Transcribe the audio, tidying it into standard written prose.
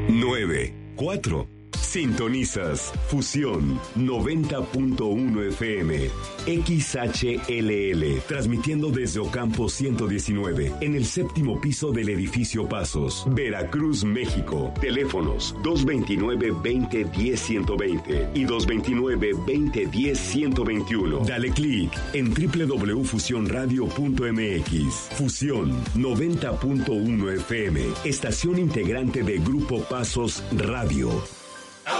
94. Sintonizas Fusión 90.1 FM XHLL, transmitiendo desde Ocampo 119, en el séptimo piso del edificio Pasos, Veracruz, México. Teléfonos 229-2010-120 y 229-2010-121. Dale clic en www.fusionradio.mx. Fusión 90.1 FM, estación integrante de Grupo Pasos Radio.